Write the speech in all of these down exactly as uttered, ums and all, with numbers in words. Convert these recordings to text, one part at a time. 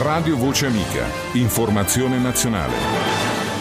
Radio Voce Amica. Informazione nazionale.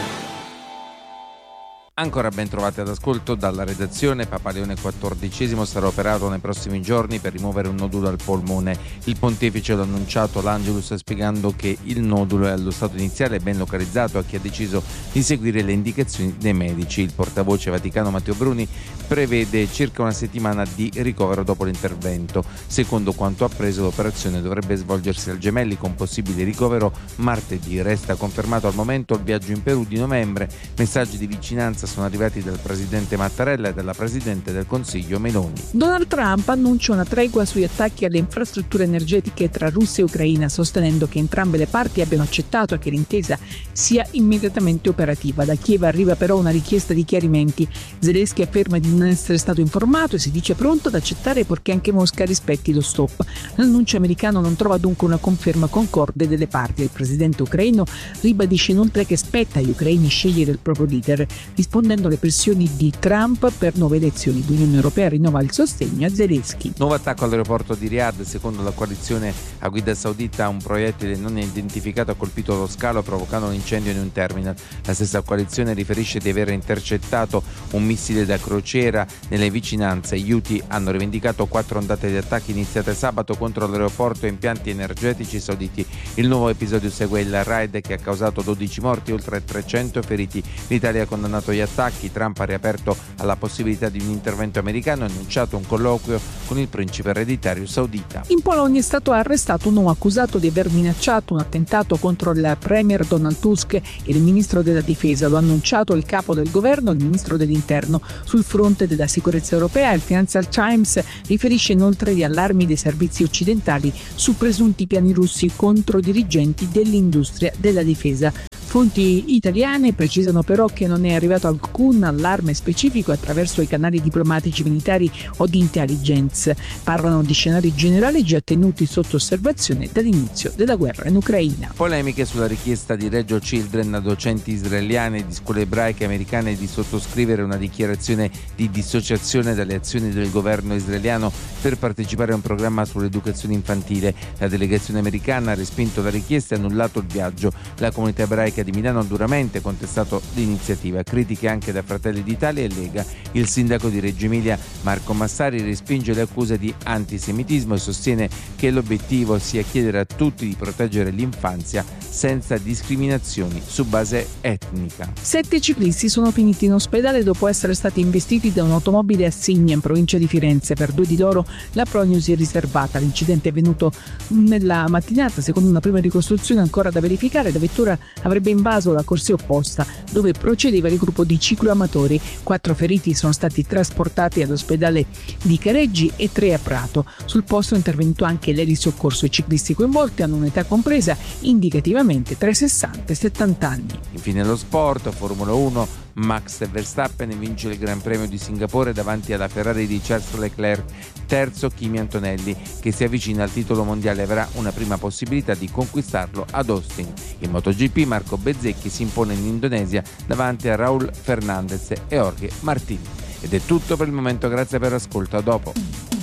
Ancora ben trovati ad ascolto dalla redazione. Papa Leone quattordicesimo sarà operato nei prossimi giorni per rimuovere un nodulo al polmone. Il pontefice l'ha annunciato l'Angelus spiegando che il nodulo è allo stato iniziale ben localizzato a chi ha deciso di seguire le indicazioni dei medici. Il portavoce vaticano Matteo Bruni prevede circa una settimana di ricovero dopo l'intervento. Secondo quanto appreso, l'operazione dovrebbe svolgersi al Gemelli con possibile ricovero martedì. Resta confermato al momento il viaggio in Perù di novembre. Messaggi di vicinanza sono arrivati dal presidente Mattarella e dalla presidente del Consiglio Meloni. Donald Trump annuncia una tregua sugli attacchi alle infrastrutture energetiche tra Russia e Ucraina, sostenendo che entrambe le parti abbiano accettato che l'intesa sia immediatamente operativa. Da Kiev arriva però una richiesta di chiarimenti. Zelensky afferma di non essere stato informato e si dice pronto ad accettare purché anche Mosca rispetti lo stop. L'annuncio americano non trova dunque una conferma concorde delle parti. Il presidente ucraino ribadisce inoltre che spetta agli ucraini scegliere il proprio leader, rispondendo alle pressioni di Trump per nuove elezioni. L'Unione Europea rinnova il sostegno a Zelensky. Nuovo attacco all'aeroporto di Riyadh. Secondo la coalizione a guida saudita, un proiettile non identificato ha colpito lo scalo provocando un incendio in un terminal. La stessa coalizione riferisce di aver intercettato un missile da crociera nelle vicinanze. Gli Houthi hanno rivendicato quattro ondate di attacchi iniziate sabato contro l'aeroporto e impianti energetici sauditi. Il nuovo episodio segue il raid che ha causato dodici morti e oltre trecento feriti. L'Italia ha condannato gli attacchi. Trump ha riaperto alla possibilità di un intervento americano e ha annunciato un colloquio con il principe ereditario saudita. In Polonia è stato arrestato un uomo accusato di aver minacciato un attentato contro il premier Donald Tusk e il ministro della difesa. Lo ha annunciato il capo del governo e il ministro dell'interno. Sul fronte della sicurezza europea, il Financial Times riferisce inoltre di allarmi dei servizi occidentali su presunti piani russi contro dirigenti dell'industria della difesa. Fonti italiane precisano però che non è arrivato alcun allarme specifico attraverso i canali diplomatici, militari o di intelligence. Parlano di scenari generali già tenuti sotto osservazione dall'inizio della guerra in Ucraina. Polemiche sulla richiesta di Reggio Children a docenti israeliani di scuole ebraiche americane di sottoscrivere una dichiarazione di dissociazione dalle azioni del governo israeliano per partecipare a un programma sull'educazione infantile. La delegazione americana ha respinto la richiesta e annullato il viaggio. La comunità ebraica di Milano ha duramente contestato l'iniziativa. Critiche anche da Fratelli d'Italia e Lega. Il sindaco di Reggio Emilia Marco Massari respinge le accuse di antisemitismo e sostiene che l'obiettivo sia chiedere a tutti di proteggere l'infanzia senza discriminazioni su base etnica. Sette ciclisti sono finiti in ospedale dopo essere stati investiti da un'automobile a Signa in provincia di Firenze. Per due di loro la prognosi è riservata. L'incidente è avvenuto nella mattinata. Secondo una prima ricostruzione ancora da verificare, la vettura avrebbe invaso la corsia opposta dove procedeva il gruppo di cicloamatori. Quattro feriti sono stati trasportati all'ospedale di Careggi e tre a Prato. Sul posto è intervenuto anche l'elisoccorso. I ciclisti coinvolti hanno un'età compresa indicativamente tra i sessanta e i settanta anni. Infine lo sport, Formula uno. Max Verstappen vince il Gran Premio di Singapore davanti alla Ferrari di Charles Leclerc. Terzo Kimi Antonelli, che si avvicina al titolo mondiale, avrà una prima possibilità di conquistarlo ad Austin. In MotoGP Marco Bezzecchi si impone in Indonesia davanti a Raúl Fernández e Jorge Martín. Ed è tutto per il momento, grazie per l'ascolto, a dopo.